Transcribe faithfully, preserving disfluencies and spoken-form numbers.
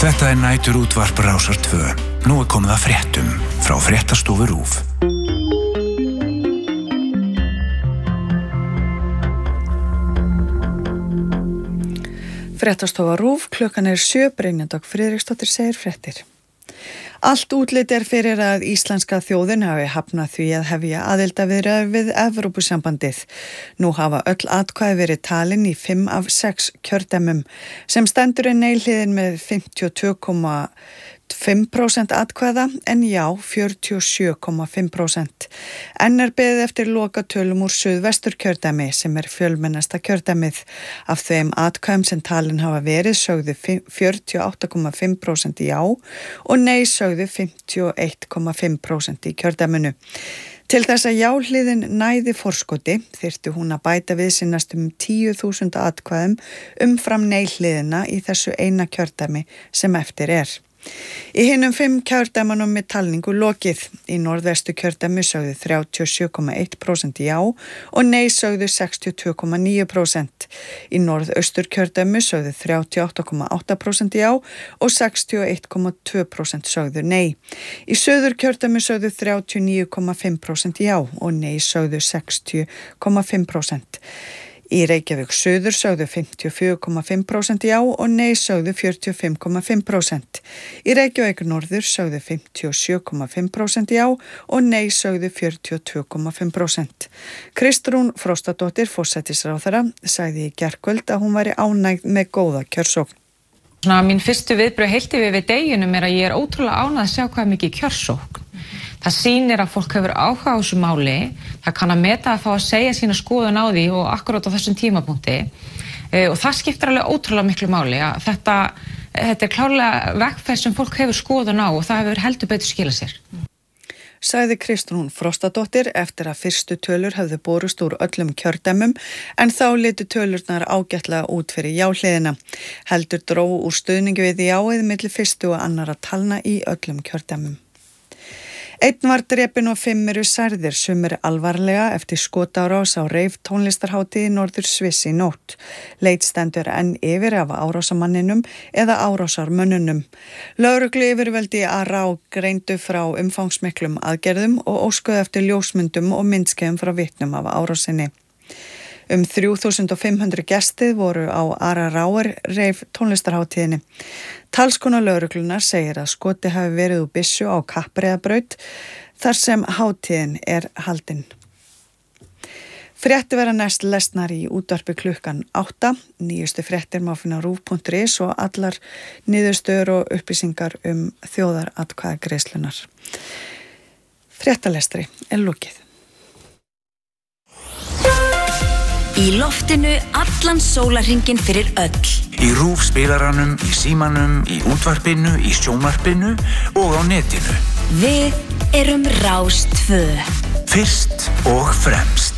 Þetta er næturútvarp Rásar tvö. Nú er komið að fréttum frá fréttastofu RÚV. Fréttastofa RÚV, klukkan er sjö, Brynjadóttir Friðriksdóttir segir fréttir. Allt útlit er fyrir að íslenska þjóðin hafi hafnað því að hefja aðildarviðræður við Evrópusambandið. Nú hafa öll atkvæði verið talin í fimm af sex kjördæmum sem stendur er neilhliðin með fimmtíu og tvö komma fimm prósent atkvæða en já fjörutíu og sjö komma fimm prósent. Enn er beðið eftir lokatölum úr Suðvesturkjördæmi sem er fjölmennasta kjördæmið. Af þeim atkvæðum sem talin hafa verið sögðu fjörutíu og átta komma fimm prósent já og nei sögðu fimmtíu og eitt komma fimm prósent í kjördæminu. Til þess að jáhliðin næði forskoti þyrfti hún að bæta við sig næstum tíu þúsund atkvæðum umfram neihliðina í þessu eina kjördæmi sem eftir er. Í hinum fimm kjördæmunum með talningu lokið. Í norðvestu kjördæmi sögðu þrjátíu og sjö komma eitt prósent já og nei sögðu sextíu og tvö komma níu prósent. Í norðaustur kjördæmi sögðu þrjátíu og átta komma átta prósent já og sextíu og eitt komma tvö prósent sögðu nei. Í suður kjördæmi sögðu þrjátíu og níu komma fimm prósent já og nei sögðu sextíu komma fimm prósent. Í Reykjavík suður sögðu fimmtíu og fjögur komma fimm prósent já og nei sögðu fjörutíu og fimm komma fimm prósent. Í Reykjavík norður sögðu fimmtíu og sjö komma fimm prósent já og nei sögðu fjörutíu og tvö komma fimm prósent. Kristrún Frostadóttir, forsætisráðherra, sagði í gærkvöld að hún væri ánægð með góða kjörsókn. Svona, mín fyrstu viðbrögð heilt yfir við deginum er að ég er ótrúlega ánægð að sjá hvað mikið kjörsókn. Það sýnir að fólk hefur áhuga á þessu máli, það kann að meta að fá að segja sína skoðun á því og akkurát á þessum tímapunkti e, og það skiptir alveg ótrúlega miklu máli að þetta, þetta er klárlega vegferð sem fólk hefur skoðun á og það hefur heldur betur skilað sér. Sagði Kristrún Frostadóttir eftir að fyrstu tölur hefðu borist úr öllum kjördæmum en þá litu tölurnar ágætlega út fyrir jáhliðina. Heldur dró úr stuðningi við jáið milli fyrstu og annara talna í öllum kjördæmum. Einn var drepinn og fimm eru særðir, sumir alvarlega eftir skotárás á reif tónlistarhátíð í Norður Sviss í nótt. Leit stendur enn yfir af árásamanninum eða árásarmönnunum. Lögreglu yfirvöldi að rá greindu frá umfangsmiklum aðgerðum og óskuðu eftir ljósmyndum og myndskeiðum frá vitnum af árásinni. Um þrjú þúsund fimm hundruð gestir voru á Ara Ráer reif tónlistarhátíðinni. Talskona lögreglunar segir að skoti hafi verið úr byssu á Kappreiðarbraut þar sem hátíðin er haldin. Fréttir vera næst lesnar í útvarpi klukkan átta. Nýjustu fréttir má finna á rúv punktur is og allar niðurstöður og upplýsingar um þjóðaratkvæðagreiðslurnar. Fréttalestri er lokið. Í loftinu allan sólarhringinn fyrir öll. Í RÚV spilaranum, í símanum, í útvarpinu, í sjónvarpinu og á netinu. Við erum Rás tvö. Fyrst og fremst.